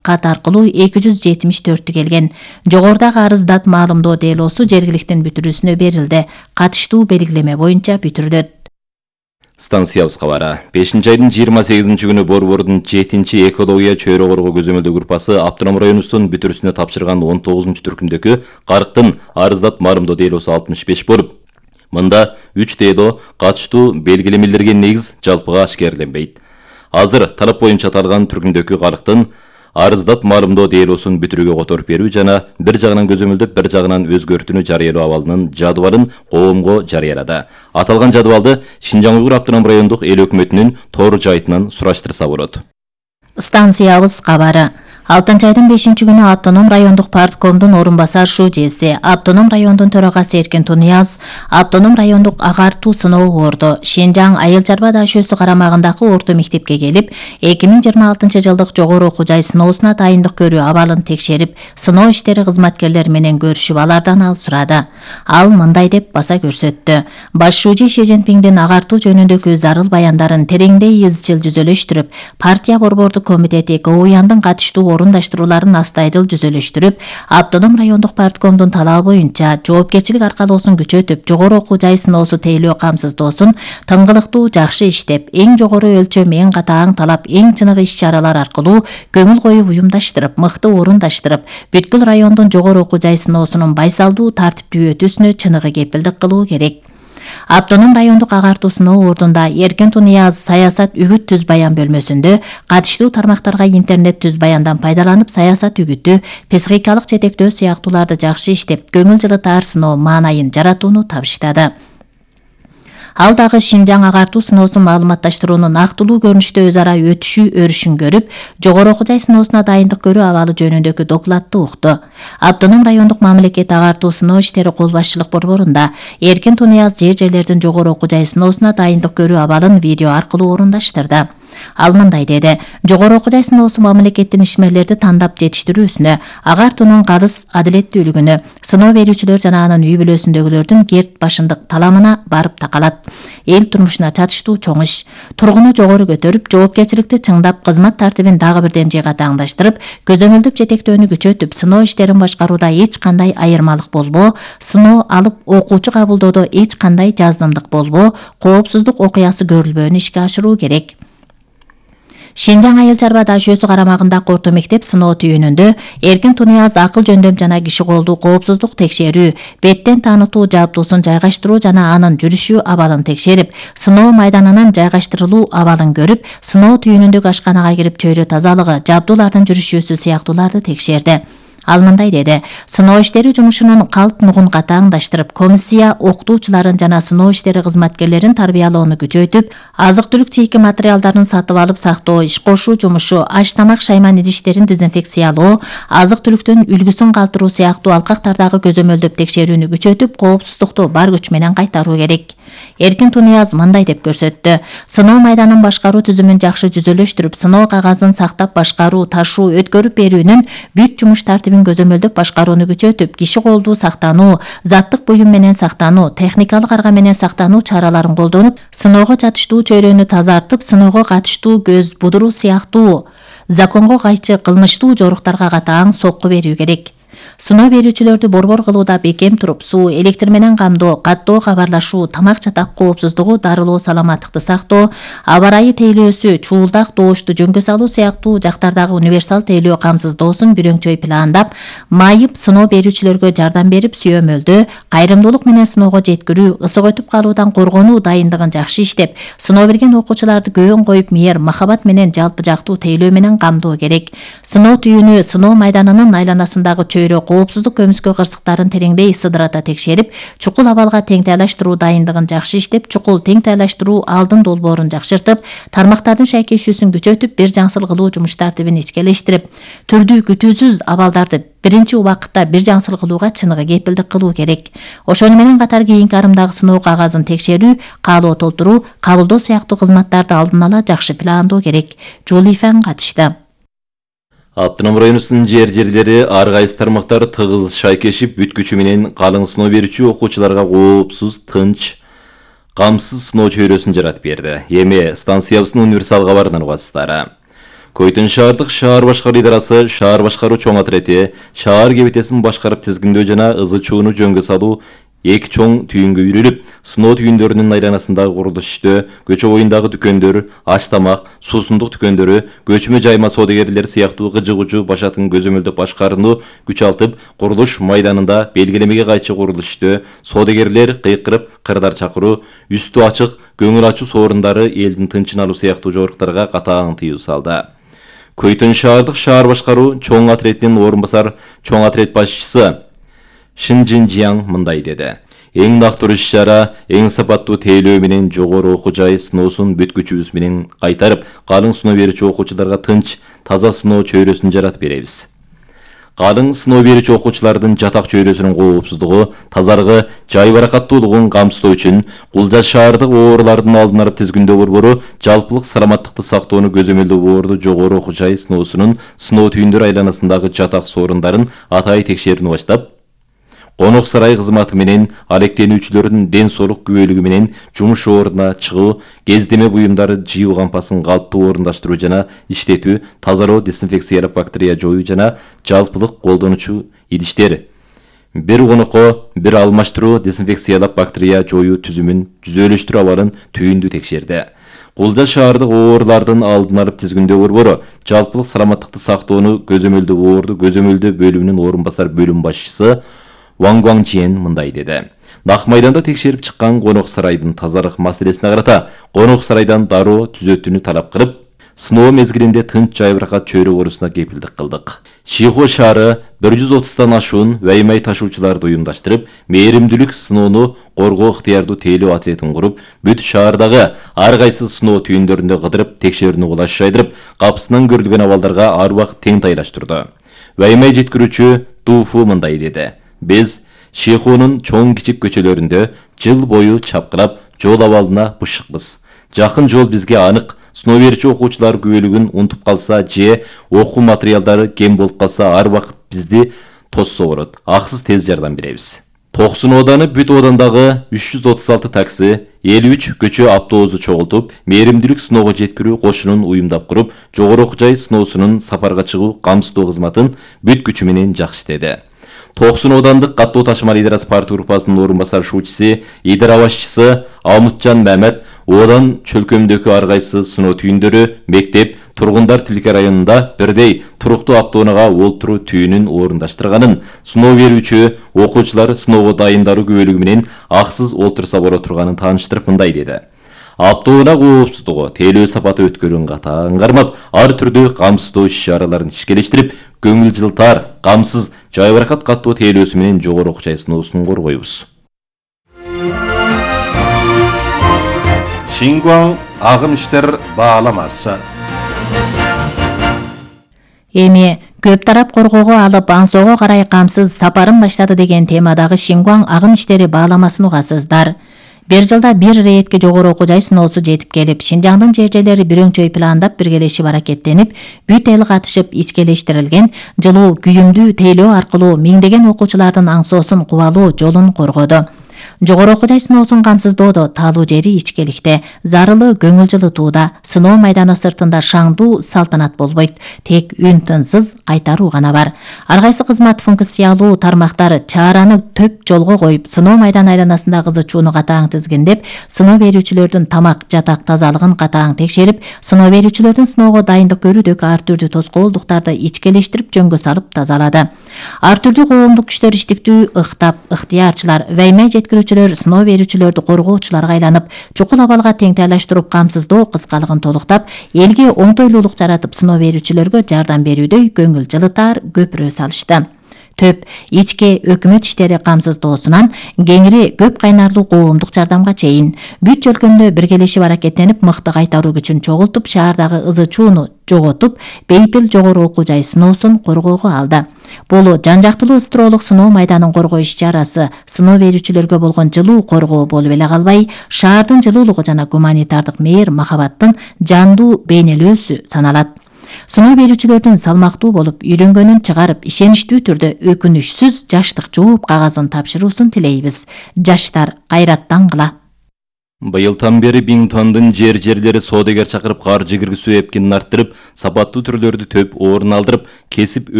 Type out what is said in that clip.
кат аркылуу 274 келген. Жогорудагы арыздат маалымдоо делосу жергиликтин бүтүрүүсүнө берилди. Катыштуу белгилеме боюнча бүтүрүлөт. Станциябыз кабары. 5-айдын 28 күнү Борбордун 7-чи экология чөйрө коргоо көзөмөлдөө группасы Автоном районубуздун бүтүрүүсүнө тапшырган 19-түркүмдөгү карыктын арыздат маалымдоо делосу 65 болуп, мында 3 дело катыштуу белгилемелерге негиз жалпыга ашкерленбейт. Азыр талап боюнча аталган түркүмдөгү карыктын арыздат маалымдоо делосун бүтүрүүгө которуп берүү жана бир жагынан көзөмөлдөп, бир жагынан өзгөртүүнү жарыялоо абалынын жадыбалын коомго жарыялады. Аталган жадыбалды Шинжаң Уйгур автоном райондук эл өкмөтүнүн тор жайтынан сураштырса болот. Станциябыз кабары. 6-айдын 5-күнү Автоном райондук парткомдун орун басар ШУЖСи, Автоном райондун төрагасы Эркин Тунияз, Автоном райондук агартуу сыноо орду Шинжаң Айыл чарба даашөсү карамагындагы орто мектепке келип, 2026-жылдык жогору окуу жай сыноосуна дайындык көрүү абалын текшерип, сыноо иштери кызматкерлери менен көрүшүп, алардан ал сурады. Ал мындай деп баса көрсөттү. Баш ШУЖ Ши Цзиньпиңдин агартуу жөнүндөгү зарыл баяндарын тереңдей изчил жүзөлөштүрүп, партия борбордук комитети КОЯНдын катыштуу орундаштырууларын астайдыл жүзөлөштүрүп, Автоном райондук парткомдун талабы боюнча жоопкерчилик аркалоосун күчөтүп, жогору окуу жай сыноосу тейлөө камсыздоосун тыңгылыктуу жакшы иштеп, эң жогору өлчөм, эң катаң талап, эң чыныгы иш-чаралар аркылуу көңүл коюп уюмдаштырып, мыкты орундаштырып, бүткүл райондун жогору окуу жай сыноосунун байсалдуу тартиптүү өтүүсүнө чыныгы кепилдик кылуу керек. Автоном райондук агартуу сыноо ордунда Эркин Тунияз саясат үгүт түз баян бөлмөсүндө катыштуу тармактарга интернет түз баяндан пайдаланып, саясат үгүтү, психикалык жетектөө сыяктууларды жакшы иштеп, көңүл жылытаар сыноо маанайын жаратууну табыштады. Ал дагы Шинжаң агартуу сыноосу маалыматташтыруунун актылуу көрүнүштө өз ара өтүшүү өрүшүн көрүп, жогору окуу жай сыноосуна дайындык көрүү абалы жөнүндөгү докладты укту. Автоном райондук мамлекет агартуу сыноо иштери кол башчылык борборунда Эркин Тунияз жерлердин жогору окуу жай сыноосуна дайындык көрүү абалын видео аркылуу орундаштырды. Ал мындай деди: жогору окуу жай сыноосу мамлекеттин ишмерлерди тандап жетиштирүүсүнө, агартуунун калыс адилеттүүлүгүнө, сыноо берүүчүлөр жана анын үй бүлөсүндөгүлөрдүн керт башындык таламына барып такалат. Эл турмушуна чатыштуу чоң иш, тургуну жогору көтөрүп, жоопкерчиликти чыңдап, кызмат тартибин дагы бир демжей катаңдаштырып, көзөмөлдөп жетектөөнү күчөтүп, сыноо иштерин башкарууда эч кандай айырмалык болбоо, сыноо алып окуучу кабылдоодо эч кандай жаздымдык болбоо, коопсуздук окуясы көрүлбөөнү ишке ашыруу керек. Шинжаң Айыл чарба даашөсү карамагындагы орто мектеп сыноо түйүнүндө Эркин Тунияз акыл жөндөм жана киши колдуу коопсуздук текшерүү, беттен таанытуу жабдуусун жайгаштыруу жана анын жүрүшү абалын текшерип, сыноо майданынын жайгаштырылуу абалын көрүп, сыноо түйүнүндөгү ашканага кирип чөйрө тазалыгы, жабдуулардын жүрүшүүсү сыяктууларды текшерди. Ал мындай деди: сыноо иштери жумушунун калп нугун катаңдаштырып, комиссия окутуучуларын жана сыноо иштери кызматкерлерин тарбиялоону күчөтүп, азык-түлүк чийки материалдарын сатып алып сактоо, иш кошуу жумушу, аш тамак шайман идиштерин дезинфекциялоо, азык-түлүктүн үлгүсүн калтыруу сыяктуу алкактардагы көзөмөлдөп текшерүүнү күчөтүп, коопсуздукту бар күч менен кайтаруу керек. Эркин Тунияз мындай деп көрсөттү: сыноо майданын башкаруу түзүмүн жакшы жүзөлөштүрүп, сыноо кагазын сактап башкаруу, ташуу, өткөрүп берүүнүн бүт жумуш тартибин көзөмөлдөп башкарууну күчөтүп, киши колдуу сактануу, заттык буюм менен сактануу, техникалык арга менен сактануу чараларын колдонуп, сыноого жатыштуу чөйрөнү тазартып, сыноого катыштуу көз будуруу сыяктуу законго кайчы кылмыштуу жоруктарга катаң сокку берүү керек. Сыноо берүүчүлөрдү борбор кылууда бекем туруп, суу, электр менен камдоо, каттоо кабарлашуу, тамак чатак коопсуздугу, дарылоо, саламаттыкты сактоо, аба ырайы тейлөөсү, чуулдак добушту жөнгө салуу сыяктуу жактардагы универсал тейлөө камсыздоосун бүрөңчөй пландап, майып сыноо берүүчүлөргө жардам берип, сүйөмөлдөө, кайрымдуулук менен сыноого жеткирүү, ысык өтүп калуудан коргонуу дайындыгын жакшы иштеп, сыноо берген окуучуларды көөн коюп, мээр, махабат менен жалпы жактуу тейлөө менен камдоо керек. Сыноо түйүнү сыноо майданынын айланасындагы чөйрө коопсуздук көмүскө кырсыктарын тереңдей сыдырата текшерип, чукул абалга тең тайлаштыруу дайындыгын жакшы иштеп, чукул тең тайлаштыруу алдын долбоорун жакшыртып, тармактардын шайкешүүсүн күчөтүп, бир жаңсыл кылуу жумуш тартибин ичкелештирип, түрдүү күтүүсүз абалдарды биринчи убакытта бир жаңсыл кылууга чыныгы кепилдик кылуу керек. Ошону менен катар кийинки арымдагы сыноо кагазын текшерүү, каалоо толтуруу, кабылдоо сыяктуу кызматтарды алдын ала жакшы пландоо керек. Жулифан катышты. Автоном районубуздун жерлери ар кайсы тармактар тыгыз шайкешип, бүт күчү менен калың сыноо берүүчү окуучуларга коопсуз, тынч, камсыз сыноо чөйрөсүн жаратып берди. Эми станциябыздын универсал кабарынан угасыздар. Көйтүн шаардык шаар башкаруу идарасы шаар башкаруу чоң отрети шаар кебетесин башкарып тизгиндөө жана ызы чууну жөнгө салуу эки чоң түйүнгө үйрүлүп, сыноо түйүндөрүнүн айланасындагы курулуш иштөө, көчө боюндагы дүкөндөр, аш тамак, суусундук дүкөндөрү, көчмө жайма соодагерлер сыяктуу гыжы-гужу башатын көзөмөлдөп башкарууну күч алтып, курулуш майданында белгилемеге кайчы курулуш иштөө, соодагерлер кыйкырып, кырдар чакыруу, үстү ачык, көңүл ачуу соорундары элдин тынчын алуу сыяктуу жоруктарга катаң тыюу салды. Көйтүн шаардык шаар башкаруу чоң отретинин орун басар чоң отрет башчысы Шин Жин мындай деди. Эң нактуу иш-чара, эң сапаттуу тейлөө менен жогору окуу жай сыноосун бүткүчүбүз менен кайтарып, калың сыноо берүүчү окуучуларга тынч, таза сыноо чөйрөсүн жаратып беребиз. Калың сыноо берүүчү окуучулардын жатак чөйрөсүнүн коопсуздугу, тазалыгы, жай баракаттуулугун камсыздоо үчүн Кулжа шаардык оорулардын алдын алып тизгиндөө борбору жалпылык саламаттыкты сактоону көзөмөлдөө борбору жогору окуу жай сыноосунун сыноо түйүндөр айланасындагы жатак соорундарын атайын текшерүүнү баштап, Конок сарай кызматы менен алектенүүчүлөрдүн ден соолук күбөлүгү менен жумуш ордуна чыгуу, кездеме буюмдары жыйуу кампасын калыптуу орундаштыруу жана иштетүү, тазалоо, дезинфекциялап бактерия жоюу жана жалпылык колдонуучу идиштер. Бир конокко бир алмаштыруу, дезинфекциялап бактерия жоюу түзүмүн, жүзөлүштүрүү абалын түйүндүү текшерди. Кулжа шаардык оорулардын алдын алып тизгиндөө борбору жалпылык саламаттыкты сактоону көзөмөлдөө борбору көзөмөлдөө бөлүмүнүн орун басар бөлүм башчысы Ван Гуаңчиен мындай деди. Нак майданда текшерип чыккан конок сарайдын тазалык маселесине карата конок сарайдан дароо түзөтүүнү талап кылып, сыноо мезгилинде тынч жайбыракат чөйрө борусуна кепилдик кылдык. Шихо шаары 130тан ашуун ваймай ташуучуларды уюмдаштырып, мээримдүүлүк сыноону коргоо ыктыярдуу тейлөө отретин куруп, бүт шаардагы ар кайсы сыноо түйүндөрүндө кыдырып, текшерүүнү кулаш жайдырып, капысынан көрүлгөн абалдарга ар убакыт тең тайлаштырды. Ваймай жеткирүүчү Туфу мындай деди. Биз Шихунун чоң кичик көчөлөрүндө жыл бою чапкырап, жол абалына бышыкпыз. Жакын жол бизге анык, сыноо берүүчү окуучулар күбөлүгүн унутуп калса же окуу материалдары кем болуп калса ар убакыт бизди тоссо болот. Аксыз тез жардам беребиз. Токсун ооданы бүт оодандагы 336 такси, 53 көчө автобусу чогултуп, мээримдүүлүк сыноого жеткирүү кошунун уюмдап куруп, жогору окуу жай сыноосунун сапарга чыгуу камсыздоо кызматын бүт күчү менен жакшы иштеди. Токсун оодандык каттуу ташмал идарасы партия группасынын орун басар шуучусу, идара башчысы Амутжан Мамет оодан чөлкөмдөгү ар кайсы сыноо түйүндөрү, мектеп, тургундар тилке районунда бирдей туруктуу автоунаага олтуруу түйүнүн орундаштырганын, сыноо берүүчү окуучулар сыноого дайындаруу күбөлүгү менен аксыз олтурса боло турганын тааныштырып мындай деди. Автоунаа коопсуздугу, тейлөө сапаты өткөрүүнүн катаң кармап, ар түрдүү камсыздоо иш-чараларын ишкелештирип, көңүл жылтар, камсыз, жайбаракат каттуу тейлөөсү менен жогору окуу жай сыноосун коргойбуз. Шингуаң агым иштер бааламасы. Эми көп тарап коргоого алып аңсоого карай камсыз сапарын баштады деген темадагы Шингуаң агым иштери бааламасын угасыздар. Бир жылда бир рейдке жогору окуу жай сыноосу жетип келип, Шинжаңдын жер жерлери бирөңчөй пландап биргелешип аракеттенип, бүт эл катышып ичкелештирилген жылуу күйүмдүү тейлөө аркылуу миңдеген окуучулардын аңсоосун кубалуу жолун коргоду. Жогору окуу жай сыноосун камсыздоодо таалуу жери ичкеликте, зарылы көңүл жылытууда, сыноо майданы сыртында шаңдуу салтанат болбойт, тек үн тынсыз кайтаруу гана бар. Ар кайсы кызмат функциялуу тармактар чаараны төп жолго коюп, сыноо майданы айланасында ызы чууну катаң тизгиндеп, сыноо берүүчүлөрдүн тамак, жатак тазалыгын катаң текшерип, сыноо берүүчүлөрдүн сыноого дайындык көрүүдөгү ар түрдүү тоскоолдуктарды ичкелештирип жөнгө салып тазалады. Ар түрдүү коомдук күчтөр иштиктүү ыктап, ыктыярчылар, ваймай жеткирүүчүлөр сыноо берүүчүлөрдү коргоочуларга айланып, чукул абалга тең тайлаштырып камсыздоо кыскалыгын толуктап, элге оңтойлуулук жаратып, сыноо берүүчүлөргө жардам берүүдөй көңүл жылытар көпүрө салышты. Төп ичке өкмөт иштери камсыздоосунан кеңири көп кайнарлуу коомдук жардамга чейин бүт жөлкөмдө биргелешип аракеттенип, мыкты кайтаруу күчүн чогултуп, шаардагы ызы чууну жоготуп, бейпил жогору окуу жай сыноосун коргоого алды. Бул жан жактылуу ыстыроолук сыноо майданын коргоо иш-чарасы сыноо берүүчүлөргө болгон жылуу коргоо болуп эле калбай, шаардын жылуулугу жана гуманитардык мээр махабаттын жандуу бейнелөөсү саналат. Сыноо берүүчүлөрдүн салмактуу болуп үйрөнгөнүн чыгарып, ишеничтүү түрдө өкүнүчсүз жаштык жооп кагазын тапшыруусун тилейбиз. Жаштар кайраттангыла. Быйылдан бери Бингтондун жерлери соодагер чакырып каржы киргизүү эпкинин арттырып, сапаттуу түрлөрдү төп орун алдырып, кесип